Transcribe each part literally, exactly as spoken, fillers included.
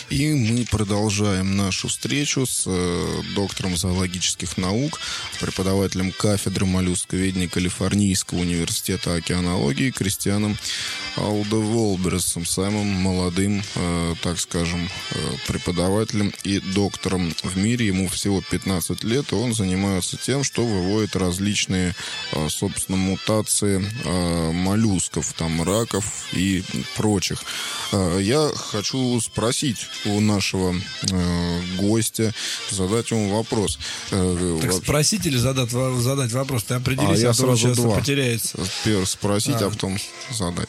И мы продолжаем нашу встречу с э, доктором зоологических наук, преподавателем кафедры моллюсковедения Калифорнийского университета океанологии Кристианом Алдеволберсом, самым молодым, э, так скажем, э, преподавателем и доктором в мире. Ему всего пятнадцать лет, и он занимается тем, что выводит различные, э, собственно, мутации э, моллюсков, там, раков и прочих. Э, я хочу спросить у нашего э, гостя, задать ему вопрос. Э, так вообще... спросить или задать, задать вопрос? Ты определись, а, а я то он сразу сейчас два. потеряется. Первый спросить, а, а потом задать.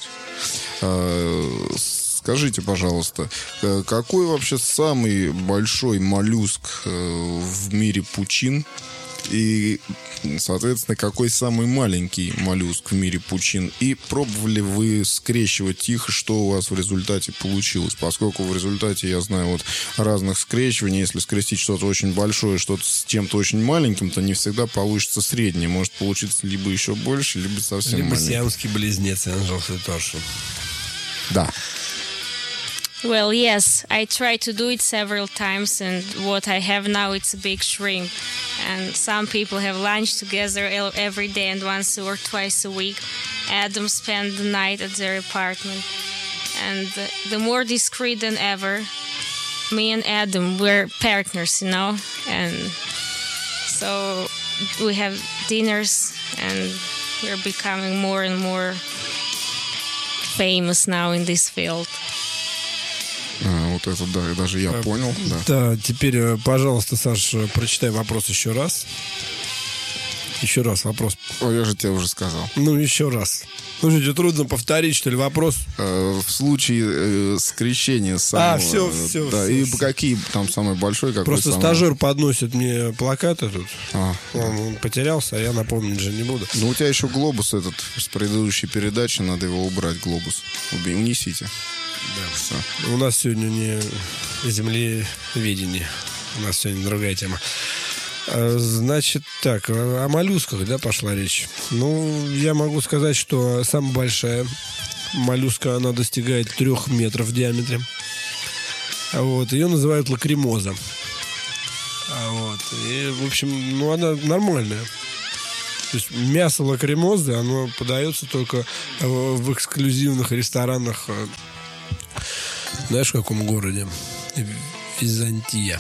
Э, скажите, пожалуйста, какой вообще самый большой моллюск в мире пучин? И, соответственно, какой самый маленький моллюск в мире пучин? И пробовали вы скрещивать их, что у вас в результате получилось? Поскольку в результате, я знаю, вот разных скрещиваний, если скрестить что-то очень большое, что-то с чем-то очень маленьким, то не всегда получится среднее. Может получиться либо еще больше, либо совсем либо маленький. сиамский близнец, Анжел Хитоши. Да. Well, yes, I tried to do it several times, and what I have now, it's a big shrimp. And some people have lunch together every day and once or twice a week. Adam spent the night at their apartment. And the more discreet than ever, me and Adam, we're partners, you know? And so we have dinners, and we're becoming more and more famous now in this field. А, вот это, да, даже я понял. Да. Да, теперь, пожалуйста, Саш, прочитай вопрос еще раз. Еще раз вопрос. Ой, я же тебе уже сказал. Ну, еще раз. Ну, что, тебе трудно повторить, что ли, вопрос? Э, в случае э, скрещения самого... А, все, все. Да, все, и все. какие там самый большой, какой Просто самый... стажер подносит мне плакаты тут. А, он, он потерялся, а я напомнить же не буду. Ну, у тебя еще глобус этот с предыдущей передачи, надо его убрать, глобус. Уби, унесите. Да. Все. У нас сегодня не землеведение. У нас сегодня другая тема. Значит, так, о моллюсках, да, пошла речь. Ну, я могу сказать, что самая большая моллюска, она достигает трех метров в диаметре. Вот, ее называют лакримоза. Вот, и, в общем, ну, она нормальная. То есть мясо лакримозы, оно подается только в эксклюзивных ресторанах. Знаешь, в каком городе? Византия.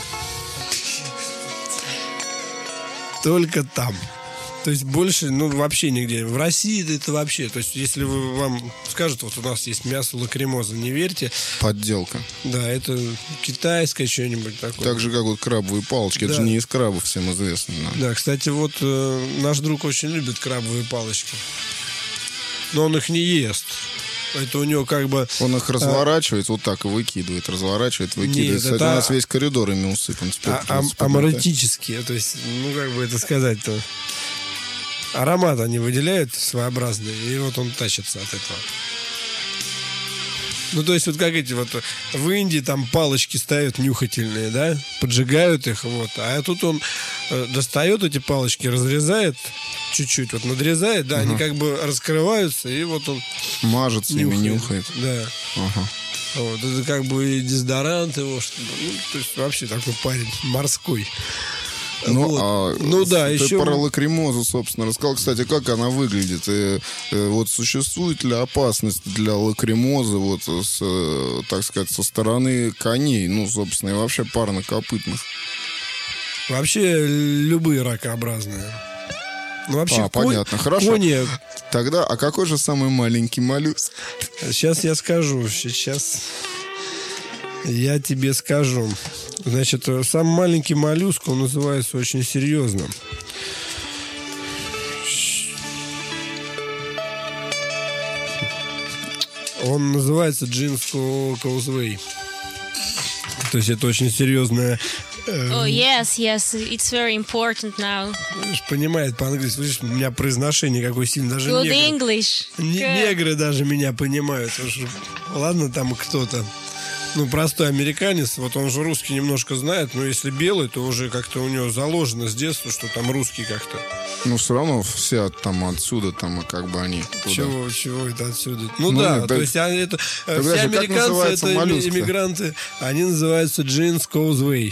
Только там. То есть больше, ну, вообще нигде. В России это вообще. То есть если вы, вам скажут, вот у нас есть мясо лакримоза, не верьте. Подделка. Да, это китайское что-нибудь такое. Так же, как вот крабовые палочки. Да. Это же не из крабов, всем известно. Да, да, кстати, вот э, наш друг очень любит крабовые палочки. Но он их не ест. Это у него как бы... Он их разворачивает, а... вот так и выкидывает, разворачивает, выкидывает. Нет, Кстати, это... у нас весь коридор ими усыпан. А, ам- амаретические, то есть, ну, как бы это сказать-то... Аромат они выделяют своеобразный, и вот он тащится от этого. Ну, то есть, вот как эти вот в Индии там палочки ставят нюхательные, да, поджигают их, вот. А тут он э, достает эти палочки, разрезает чуть-чуть, вот надрезает, да, угу. Они как бы раскрываются, и вот он мажется ими, нюхает. Да. Ага. Вот, это как бы и дезодорант его, что, ну, то есть, вообще такой парень морской. Ну, вот. а ну да, ты еще... про лакримозу, собственно, рассказал. Кстати, как она выглядит? И, и, вот существует ли опасность для лакримозы, вот, с, так сказать, со стороны коней, ну, собственно, и вообще парнокопытных? Вообще любые ракообразные. Ну, вообще, а, конь, понятно, хорошо. Кони... Тогда, а какой же самый маленький моллюск? Сейчас я скажу, сейчас я тебе скажу. Значит, самый маленький моллюск, он называется очень серьезно. Он называется Джинско Каузвей. То есть это очень серьезная... Oh, yes, yes, it's very important now. Понимает по-английски. Видишь, у меня произношение какое сильное. Даже Good негры, English. Не, негры даже меня понимают. Ладно, там кто-то. ну, простой американец, вот он же русский немножко знает, но если белый, то уже как-то у него заложено с детства, что там русский как-то. Ну, все равно все там отсюда, там, как бы они туда. Чего, чего это отсюда? Ну, Ну, да, нет, то это- есть они, это, Тогда все же как американцы, называется это моллюск-то? иммигранты, они называются Jeans Causeway.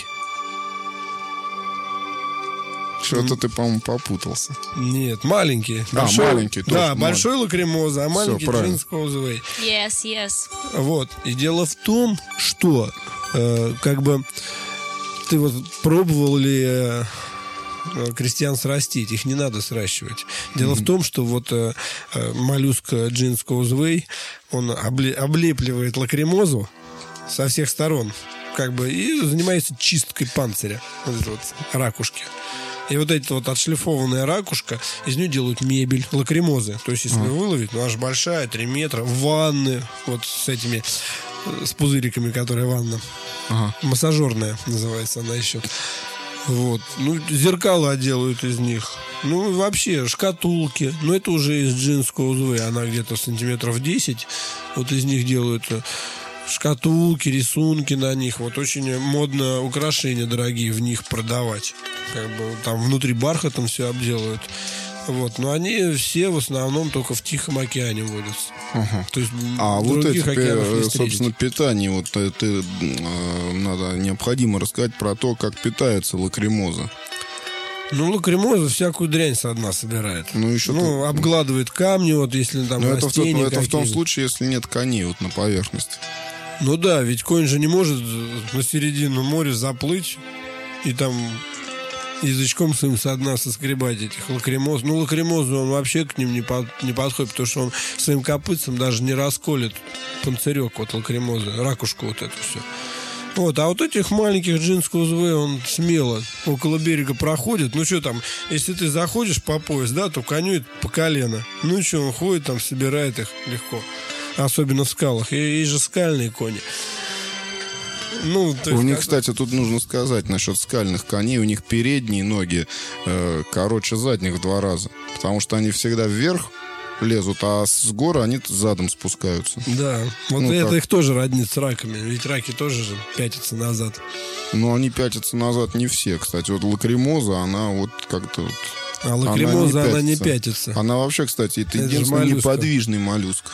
Что-то ты, по-моему, попутался. Нет, маленькие. А, маленькие, Да, точно, большой лакримоза, а Всё, маленький правильно. Jeans Causeway. Yes, yes. Вот. И дело в том, что э, как бы ты вот пробовал ли э, э, крестьян срастить? Их не надо сращивать. Дело в том, что вот э, э, моллюск Jeans Causeway, он обле- облепливает лакримозу со всех сторон, как бы, и занимается чисткой панциря, вот этой вот ракушки. И вот эта вот отшлифованная ракушка, из нее делают мебель, лакримозы. То есть, если выловить, ну, аж большая, три метра, ванны, вот с этими, э, с пузыриками, которые ванна. Ага. Массажерная называется она еще. Вот. Ну, зеркала делают из них. Ну, и вообще, шкатулки. Ну, это уже из Jeans Causeway. Она где-то сантиметров десять. Вот из них делают э, шкатулки, рисунки на них. Вот очень модно украшения дорогие в них продавать. Как бы там внутри бархатом все обделывают. Вот. Но они все в основном только в Тихом океане водятся. Ага. То есть А вот других это, океанов не э, встретить. собственно, питание. Вот это э, надо, необходимо рассказать про то, как питается лакримоза. Ну, лакримоза всякую дрянь со дна собирает. Ну, еще Ну, тут- обгладывает камни, вот если там Но это, в, тот- растения это в том какие-то. случае, если нет коней вот на поверхности. Ну да, ведь конь же не может на середину моря заплыть и там язычком своим со дна соскребать этих лакримоз. Ну, лакримозу он вообще к ним не, под, не подходит, потому что он своим копытцем даже не расколет панцирек вот лакримозы, ракушку вот эту все. Вот, а вот этих маленьких Jeans Causeway он смело около берега проходит. Ну, что там, если ты заходишь по пояс, да, то коню это по колено. Ну, что, он ходит там, собирает их легко. Особенно в скалах. И есть же скальные кони. Ну, то У есть, них, как- кстати, тут нужно сказать насчет скальных коней. У них передние ноги э, короче задних в два раза. Потому что они всегда вверх лезут, а с горы они задом спускаются. Да, вот Ну, это так. их тоже роднит с раками. Ведь раки тоже же пятятся назад. Но они пятятся назад не все. Кстати, вот лакримоза, она вот как-то... Вот, А лакримоза, Она не она не пятится. пятится. она вообще, кстати, это, Это же единственный моллюска. неподвижный моллюск.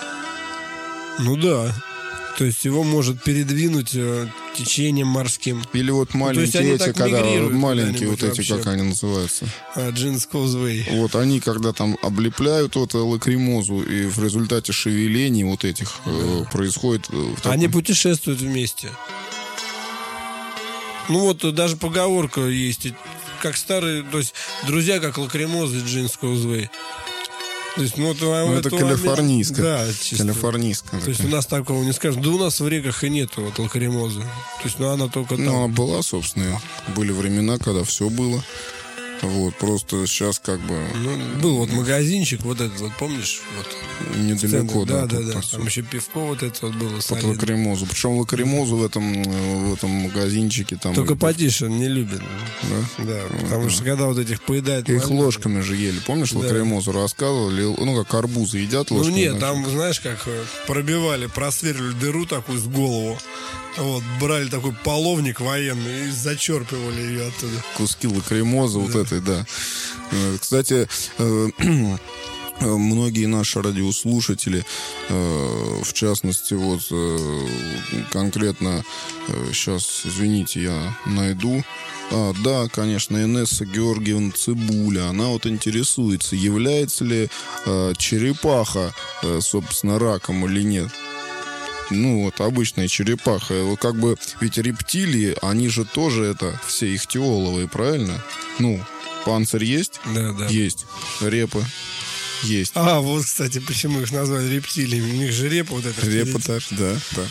Ну да. То есть его может передвинуть э, течением морским. Или вот Ну, то есть маленькие они эти, так когда мигрируют маленькие вот куда-нибудь эти, вообще. как они называются. А, Jeans Causeway. Вот они, когда там облепляют вот лакримозу, и в результате шевелений вот этих э, происходит... э, в таком- Они путешествуют вместе. Ну вот э, даже поговорка есть. и Как старые, то есть друзья, как лакримозы Jeans Causeway. То есть, ну, вот, а Ну, у это этого момента- калифорнийская. Да, чисто. Калифорнийская. То есть у такая. нас такого не скажем. Да у нас в реках и нету вот лакримозы. То есть, ну она только там. Ну, она была, собственно. Были времена, когда все было. Вот, просто сейчас как бы Ну, был вот магазинчик, вот этот вот, помнишь? Вот, недалеко, в центре. да, да, тут да, да. посёлок. Там еще пивко вот это вот было. Под солидное. лакримозу. Причем лакримозу в этом, э, в этом магазинчике там... Только их- потише не любит. Да? Да, потому что когда вот этих поедает... Их моллюски- ложками же ели. Помнишь, Да. лакримозу рассказывали? Ну, как арбузы едят Ну ложками. нет, значит. там, знаешь, как э, пробивали, просверливали дыру такую с голову. Вот, брали такой половник военный и зачерпывали ее оттуда. Куски лакримозы вот этой, да. Э, Кстати, э, э, многие наши радиослушатели, э, в частности, вот э, конкретно, сейчас, извините, я найду. А, да, конечно, Инесса Георгиевна Цибуля, она вот интересуется, является ли э, черепаха, э, собственно, раком или нет. Ну, вот обычная черепаха. Вот как бы, ведь рептилии, они же тоже это все ихтиоловые, правильно? Ну, панцирь есть? Да, да. Есть. Репы есть. А, вот, кстати, почему их назвали рептилиями. У них же репа вот эта. Репа впереди. так, да, да.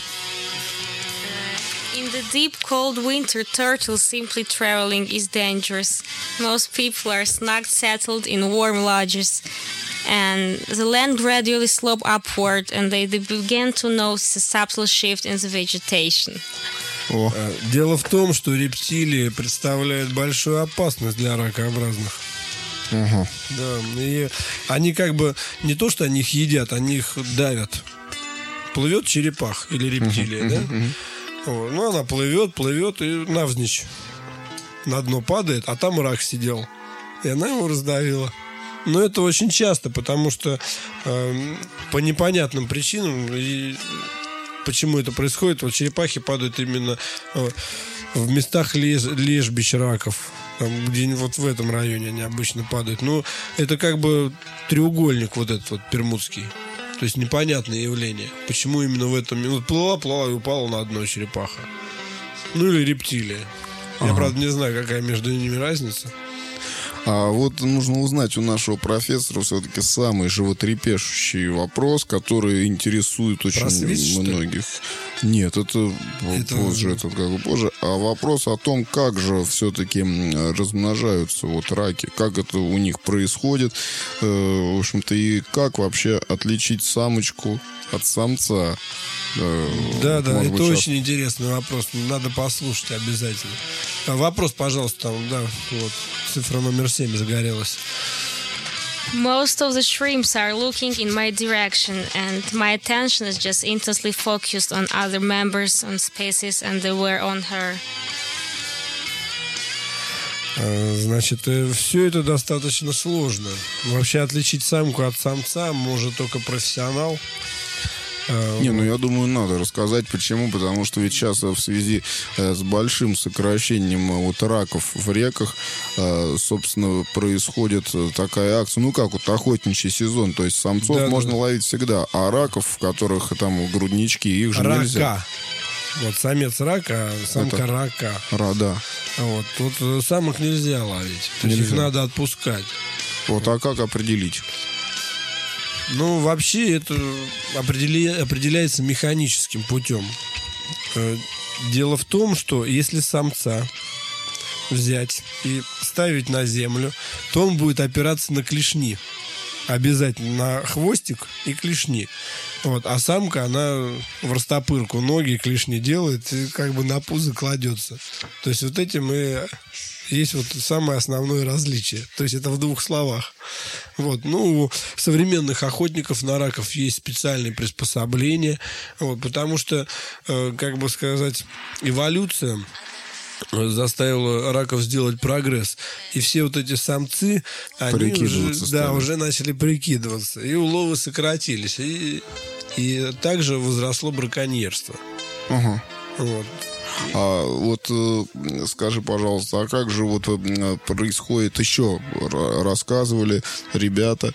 In the deep cold winter, turtles simply traveling is dangerous. Most people are snug settled in warm lodges, and the land gradually slope upward, and they, they begin to notice a subtle shift in the vegetation. О, А, Дело в том, что рептилии представляют большую опасность для ракообразных. ага. Да, и они как бы не то, что они их едят, они их давят. плывет черепах или рептилия, да? Вот. Ну, она плывет, плывет и навзничь на дно падает, а там рак сидел. И она его раздавила. Но это очень часто, потому что э, по непонятным причинам, и почему это происходит, вот черепахи падают именно э, в местах леж, лежбищ раков. Там, где вот в этом районе они обычно падают. Ну, это как бы треугольник вот этот вот пермудский. То есть непонятное явление. Почему именно в этом... Вот плыла, плыла и упала на дно черепаха. Ну, или рептилия. Я, ага. правда, не знаю, какая между ними разница. А вот нужно узнать у нашего профессора все-таки самый животрепещущий вопрос, который интересует очень Просвет, многих. Нет, это, это позже, это как бы позже. А вопрос о том, как же все-таки размножаются вот раки, как это у них происходит, э, в общем-то, и как вообще отличить самочку от самца. Да, да, это быть, очень сейчас... интересный вопрос. Надо послушать обязательно. Вопрос, пожалуйста, там, да, вот, цифра номер семь загорелась. Most of the shrimps are looking in my direction, and my attention is just intensely focused on other members, on species, and they were on her. Значит, все это достаточно сложно. Вообще отличить самку от самца может только профессионал. Не, ну я думаю, надо рассказать, почему. Потому что ведь сейчас в связи э, с большим сокращением вот раков в реках, э, собственно, происходит такая акция. Ну как, вот охотничий сезон. То есть самцов да, можно да. ловить всегда. А раков, в которых там груднички, их же рака. нельзя. Вот самец рака, а самка Это... рака. Ра, да. Вот. Тут самок нельзя ловить. То есть их надо отпускать. Вот, а как определить? Ну, вообще это определя... определяется механическим путем. Дело в том, что если самца взять и ставить на землю, то он будет опираться на клешни. Обязательно на хвостик и клешни. Вот. А самка, она в растопырку ноги, клешни делает и как бы на пузо кладется. То есть вот этим и есть вот самое основное различие. То есть это в двух словах. Вот. Ну, у современных охотников на раков есть специальные приспособления. Вот. Потому что, э, как бы сказать, эволюция заставила раков сделать прогресс. И все вот эти самцы, они уже, да, уже начали прикидываться. И уловы сократились. И, и также возросло браконьерство. Угу. Вот. А вот э, скажи, пожалуйста, а как же вот э, происходит еще? Рассказывали ребята,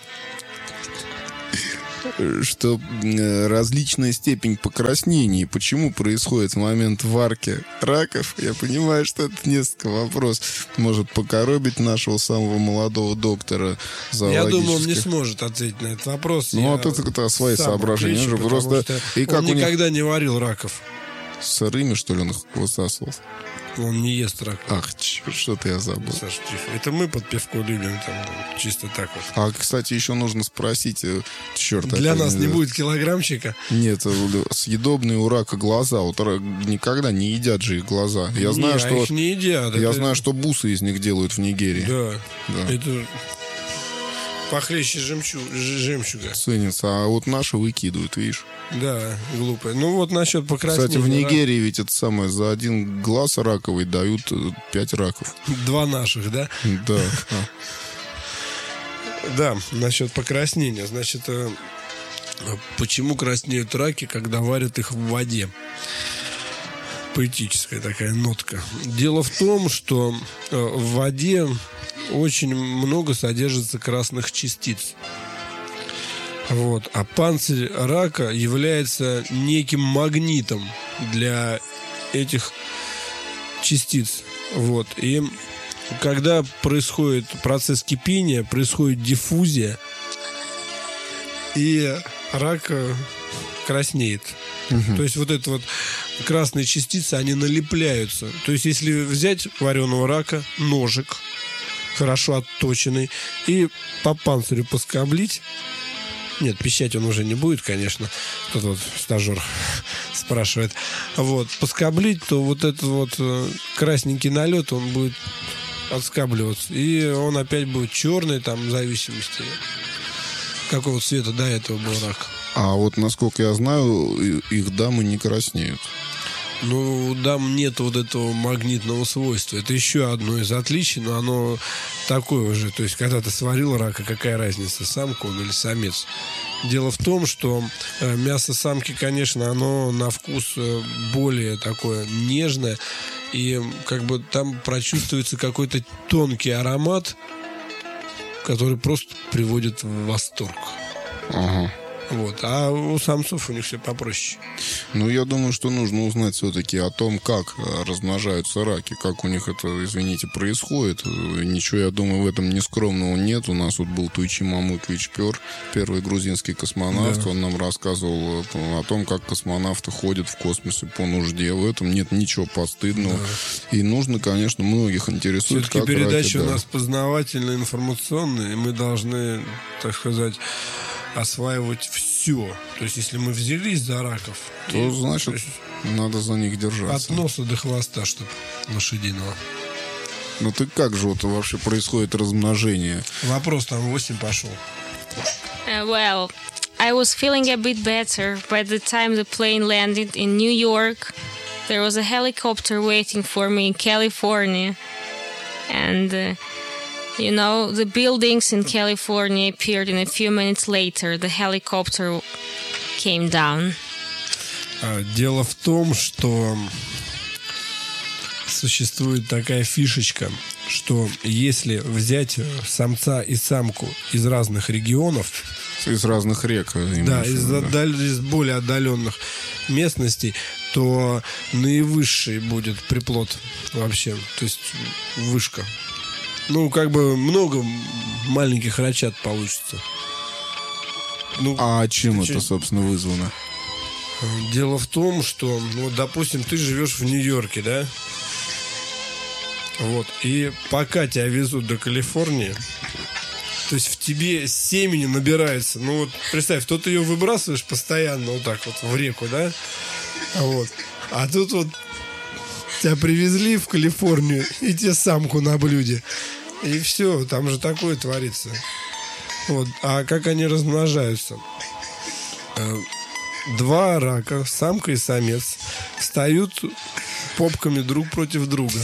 что различная степень покраснений, почему происходит в момент варки раков. Я понимаю, что это несколько вопросов может покоробить нашего самого молодого доктора зоологических. Я думаю, он не сможет ответить на этот вопрос. Ну, а тут это свои соображения. Отвечу, просто... И как он никогда них... не варил раков. Сырыми, что ли, он их высасывал? Он не ест раков. Ах, черт, что-то я забыл. Саша, это мы под пивко любим, там, чисто так вот. А, кстати, еще нужно спросить, черт. Для нас не будет килограммчика? Нет, съедобные у рака глаза. Вот никогда не едят же их глаза. Я знаю, не, что... их не едят. Я это... знаю, что бусы из них делают в Нигерии. Да. да. Это... Похлеще жемчуг, жемчуга. Ценится, а вот наши выкидывают, видишь? Да, глупые. Ну вот насчет покраснения. Кстати, в Нигерии ведь это самое, за один глаз раковый дают пять раков. Два наших, да? Да. Да, насчет покраснения. Значит, почему краснеют раки, когда варят их в воде? Поэтическая такая нотка. Дело в том, что в воде очень много содержится красных частиц. Вот. А панцирь рака является неким магнитом для этих частиц. Вот. И когда происходит процесс кипения, происходит диффузия, и рак краснеет. Угу. То есть вот это вот красные частицы, они налепляются. То есть если взять вареного рака, ножик, хорошо отточенный, и по панцирю поскоблить. Нет, пищать он уже не будет, конечно. Тут вот стажер спрашивает. Вот, поскоблить, то вот этот вот красненький налет, он будет отскабливаться. И он опять будет черный, там, в зависимости, какого цвета до этого был рак. А вот, насколько я знаю, и- их дамы не краснеют. Ну, дам нет вот этого магнитного свойства. Это еще одно из отличий, но оно такое же. То есть, когда ты сварил рака, какая разница, самка он или самец? Дело в том, что э, мясо самки, конечно, оно на вкус э, более такое нежное. И как бы там прочувствуется какой-то тонкий аромат, который просто приводит в восторг. Ага. Вот. А у самцов у них все попроще. Ну, я думаю, что нужно узнать все-таки о том, как э, размножаются раки, как у них это, извините, происходит. Э, Ничего, я думаю, в этом нескромного нет. У нас вот был Туйчи Мамыкович Пер, первый грузинский космонавт. Да. Он нам рассказывал э, о том, как космонавты ходят в космосе по нужде. В этом нет ничего постыдного. И нужно, конечно, многих интересует, Все-таки как передача раки, у да. нас познавательная, информационная, и мы должны, так сказать, осваивать все. То есть, если мы взялись за раков, То, и- значит, то есть надо за них от держаться. носа до хвоста, чтобы лошадиного. Ну, ты как же вот вообще происходит размножение? Вопрос там восемь пошел. Uh, well, I was feeling a bit better by the time the plane landed in New York. There was a helicopter waiting for me in California. And, uh, you know, the buildings in California appeared, and a few minutes later, the helicopter came down. А, Дело в том, что существует такая фишечка, что если взять самца и самку из разных регионов, Из разных рек. имеешь да, в из, виду, да. отдаль- из более отдаленных местностей, то наивысший будет приплод вообще, то есть вышка. Ну, как бы много маленьких рачат получится. Ну, А чем Ты это, че- собственно, вызвано? дело в том, что, ну, вот, допустим, ты живешь в Нью-Йорке, да? Вот. И пока тебя везут до Калифорнии, то есть в тебе семени набирается. Ну вот, представь, тут ее выбрасываешь постоянно вот так вот в реку, да? Вот. А тут вот тебя привезли в Калифорнию, и тебе самку на блюде. И все, там же такое творится. Вот. А как они размножаются? Э, Два рака, самка и самец, встают попками друг против друга.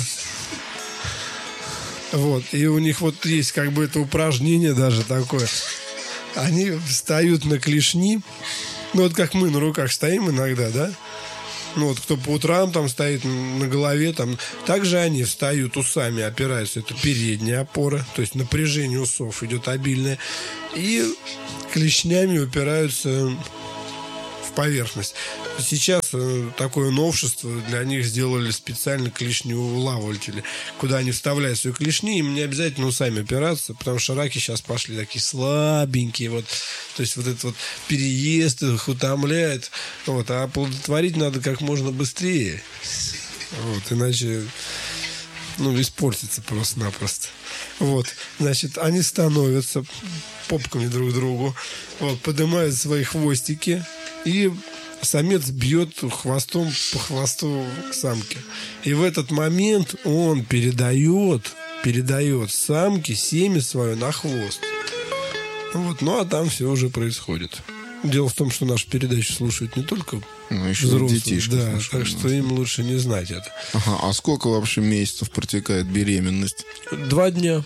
Вот. И у них вот есть как бы это упражнение даже такое. Они встают на клешни. Ну, вот как мы на руках стоим иногда, да? Ну, вот кто по утрам там стоит на голове, там. Также они встают усами, опираются. Это передняя опора. То есть напряжение усов идет обильное. И клешнями упираются в поверхность. Сейчас э, такое новшество, для них сделали специально клешнеулавливатели, куда они вставляют свои клешни, им не обязательно усами опираться, потому что раки сейчас пошли такие слабенькие, вот, то есть вот этот вот переезд их утомляет, вот, а оплодотворить надо как можно быстрее, вот, иначе, ну, испортится просто-напросто. Вот, значит, они становятся попками друг к другу, вот, поднимают свои хвостики, и самец бьет хвостом по хвосту к самке. И в этот момент он передает, передает самке семя свое на хвост. Вот, ну а там все уже происходит. Дело в том, что нашу передачу слушают не только Ну, еще взрослые, детишки да, слушают так нас. что им лучше не знать это. Ага, а сколько вообще месяцев протекает беременность? Два дня.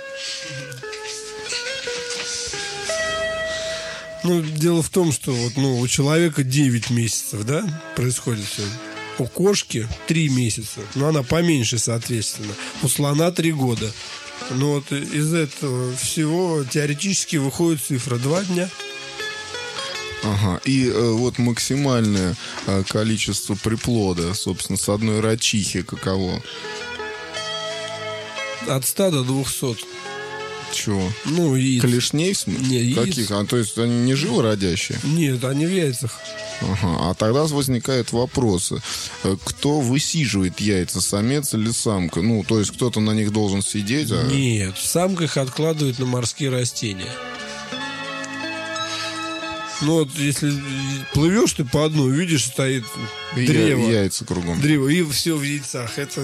Ну, дело в том, что вот, ну, у человека девять месяцев, да, происходит все. У кошки три месяца, но она поменьше, соответственно. У слона три года. Но вот из этого всего теоретически выходит цифра два дня. Ага, и э, вот максимальное э, количество приплода, собственно, с одной рачихи каково? От ста до двухсот. Чего? Ну, яиц. Клешней? в смысле? Не, яиц. Каких? А, то есть они не живородящие? Нет, они в яйцах. Ага. А тогда возникает вопрос, э, кто высиживает яйца, самец или самка? Ну, то есть кто-то на них должен сидеть, а... Нет, самка их откладывает на морские растения. Ну вот, если плывешь ты по одной, видишь, стоит и древо. я- яйца кругом. Древо, и все в яйцах. Это,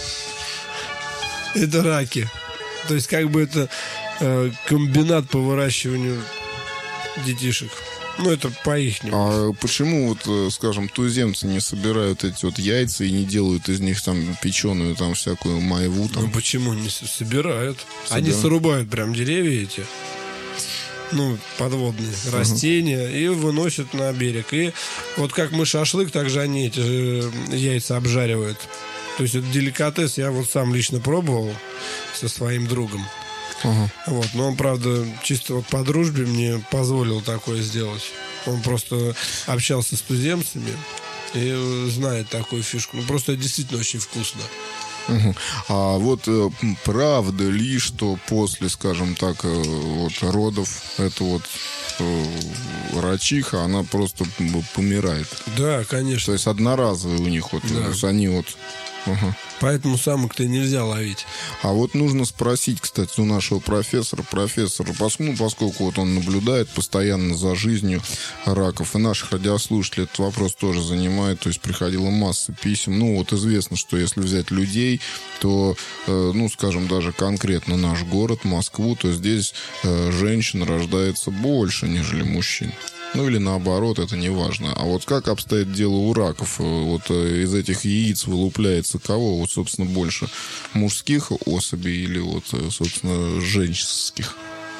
это раки. То есть, как бы это э, комбинат по выращиванию детишек. Ну, это по-ихнему. А почему, вот, скажем, туземцы не собирают эти вот яйца и не делают из них там печеную, там всякую майву? Там? Ну, почему не собирают? Собирают. Они срубают прям деревья эти, ну, подводные uh-huh. растения, и выносят на берег. И вот как мы шашлык, так же они эти же яйца обжаривают. То есть это деликатес, я вот сам лично пробовал со своим другом. Uh-huh. Вот, но он, правда, чисто вот по дружбе мне позволил такое сделать. Он просто общался с туземцами и знает такую фишку. Ну, просто это действительно очень вкусно. Uh-huh. А вот э, правда ли, что после, скажем так, э, вот родов эта вот э, рачиха, она просто помирает? Да, конечно. То есть одноразовые у них вот, да. То есть они вот... Uh-huh. Поэтому самок-то и нельзя ловить. А вот нужно спросить, кстати, у нашего профессора, профессора, ну, поскольку вот он наблюдает постоянно за жизнью раков, и наших радиослушателей этот вопрос тоже занимает, то есть приходила масса писем. Ну, вот известно, что если взять людей, то, э, ну, скажем, даже конкретно наш город, Москву, то здесь э, женщин рождается больше, нежели мужчин. Ну, или наоборот, это не важно. А вот как обстоит дело у раков? Вот из этих яиц вылупляется кого? Вот, собственно, больше мужских особей или вот, собственно, женских?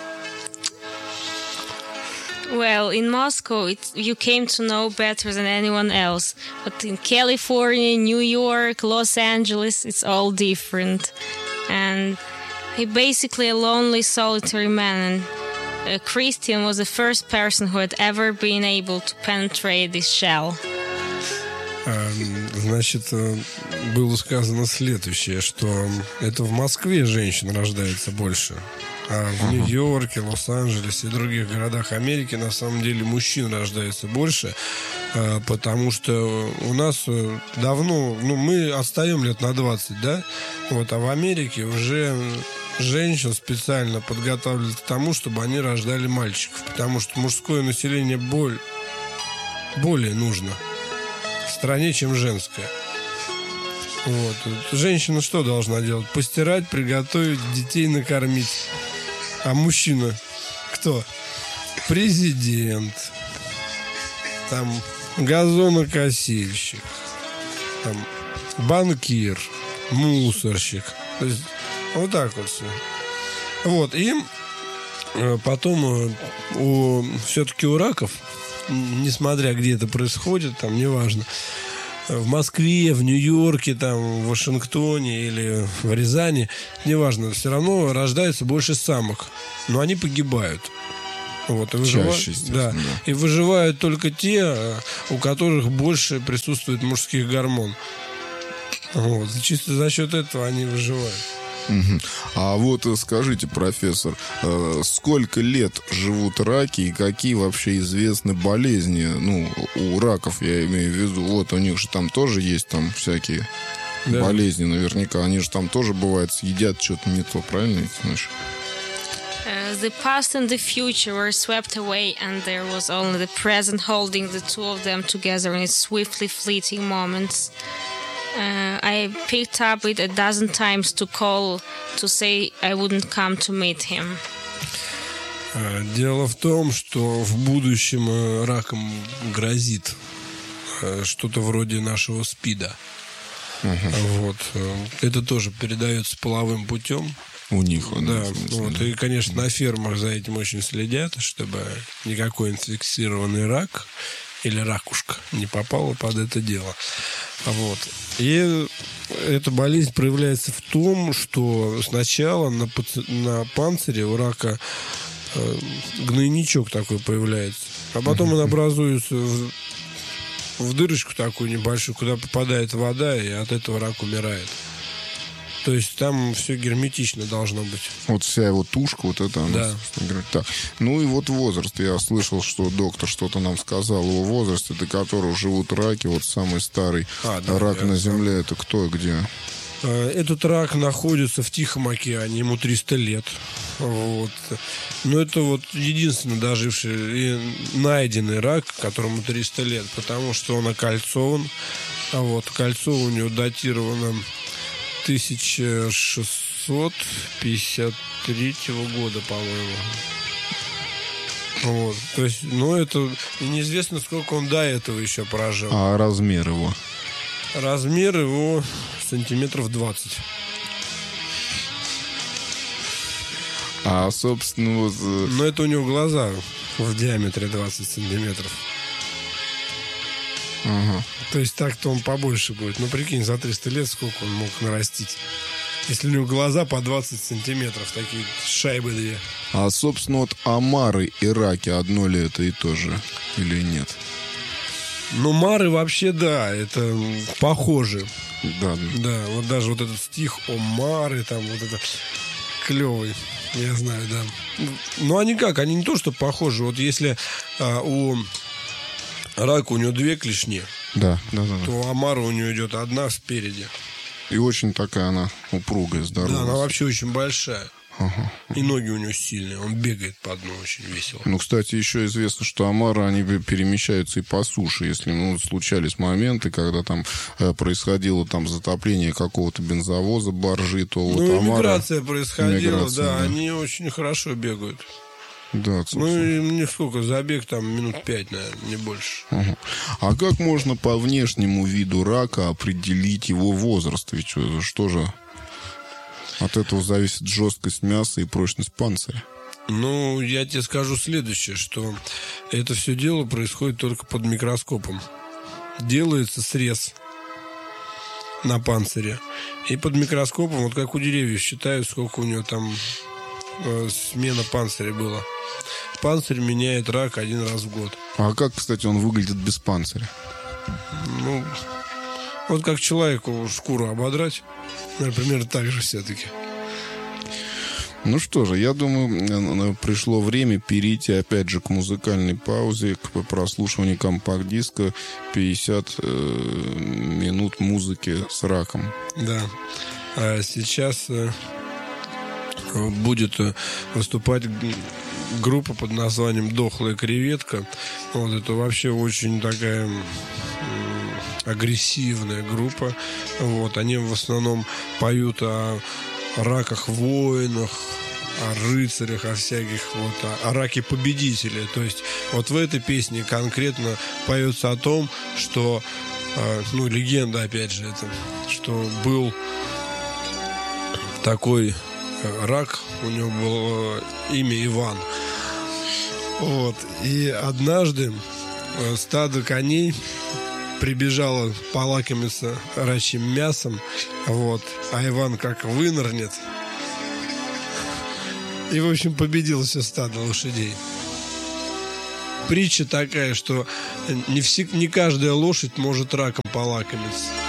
Well, in Moscow, it, you came to know better than anyone else. But in California, New York, Los Angeles, it's all different. And he basically a lonely, solitary man. And Christian was the first person who had ever been able to penetrate this shell. Значит, было сказано следующее, что это в Москве женщин рождается больше, а в Нью-Йорке, Лос-Анджелесе и других городах Америки на самом деле мужчин рождается больше, потому что у нас давно, ну, мы отстаем лет на двадцать, да, вот, а в Америке уже женщин специально подготавливают к тому, чтобы они рождали мальчиков, потому что мужское население боль, более нужно в стране, чем женское. Вот. Женщина что должна делать? Постирать, приготовить, детей накормить. А мужчина кто? Президент, там газонокосильщик, там банкир, мусорщик. То есть вот так вот все. Вот. И потом у, все-таки у раков, несмотря где это происходит, там неважно, в Москве, в Нью-Йорке, там, в Вашингтоне или в Рязани, неважно, все равно рождается больше самок, но они погибают. Вот, и выживают, Чаще, да, да. И выживают только те, у которых больше присутствует мужских гормон. Вот, чисто за счет этого они выживают. Угу. А вот скажите, профессор, сколько лет живут раки и какие вообще известны болезни, ну, у раков, я имею в виду, вот у них же там тоже есть там всякие да. болезни наверняка, они же там тоже, бывает, съедят что-то не то, правильно, знаешь? Uh, the past and the future were swept away, and there was only the present holding the two of them together in its swiftly fleeting moments. Uh, I picked up it a dozen times to call to say I wouldn't come to meet him. Дело в том, что в будущем раком грозит что-то вроде нашего СПИДа. Uh-huh. Вот. Это тоже передается половым путем. У них, да. Смысле, Вот. да. И, конечно, на фермах за этим очень следят, чтобы никакой инфицированный рак или ракушка не попала под это дело. Вот. И эта болезнь проявляется в том, что сначала на, паци... на панцире у рака э, гнойничок такой появляется, а потом он образуется в, в дырочку такую небольшую, куда попадает вода, и от этого рак умирает. То есть там все герметично должно быть. Вот вся его тушка, вот это она. Да. Так. Ну и вот возраст. Я слышал, что доктор что-то нам сказал о возрасте, до которого живут раки. Вот самый старый а, да, рак я на знаю. Земле, это кто и где? Этот рак находится в Тихом океане, ему триста лет. Вот. Но это вот единственный доживший и найденный рак, которому триста лет, потому что он окольцован. А вот кольцо у него датировано тысяча шестьсот пятьдесят третьего года, по-моему. Вот. То есть, ну, это и неизвестно, сколько он до этого еще прожил. А размер его? Размер его сантиметров двадцать. А, собственно, вот... Но это у него глаза в диаметре двадцать сантиметров. Ага. То есть так-то он побольше будет. Ну, прикинь, за триста лет сколько он мог нарастить. Если у него глаза по двадцать сантиметров, такие шайбы две. А, собственно, вот омары и раки одно ли это и то же? Или нет? Ну, мары вообще, да, это похоже. Да. Да, вот даже вот этот стих о мары, там вот это клевый, я знаю, да. Ну, они как, они не то, что похожи. Вот если а, у рака у него две клешни, Да, да, да. то у омара у него идет одна спереди. И очень такая она упругая, здоровая. Да, она вообще очень большая. Ага. И ноги у него сильные. Он бегает по дну очень весело. Ну, кстати, еще известно, что омары, они перемещаются и по суше. Если, ну, случались моменты, когда там э, происходило там затопление какого-то бензовоза, баржи, то вот Ну, омары... миграция происходила, Миграция, да, да. они очень хорошо бегают. Да, Ну, собственно. и мне сколько, забег там минут пять, наверное, не больше. Ага. А как можно по внешнему виду рака определить его возраст? Ведь что, что же от этого зависит жесткость мяса и прочность панциря? Ну, я тебе скажу следующее, что это все дело происходит только под микроскопом. Делается срез на панцире. И под микроскопом, вот как у деревьев, считают, сколько у него там э, смена панциря была. Панцирь меняет рак один раз в год. А как, кстати, он выглядит без панциря? Ну, вот как человеку шкуру ободрать, например, так же все-таки. Ну что же, я думаю, пришло время перейти опять же к музыкальной паузе, к прослушиванию компакт-диска пятьдесят э, минут музыки с раком. Да. А сейчас э, будет э, выступать группа под названием «Дохлая креветка». Вот это вообще очень такая м, агрессивная группа. Вот, они в основном поют о раках-воинах, о рыцарях, о всяких, вот, о, о раке-победителе. То есть вот в этой песне конкретно поется о том, что, э, ну, легенда, опять же, это, что был такой рак, у него было имя Иван. Вот. И однажды стадо коней прибежало полакомиться рачьим мясом, вот, а Иван как вынырнет и, в общем, победил все стадо лошадей. Притча такая, что не, все, не каждая лошадь может раком полакомиться.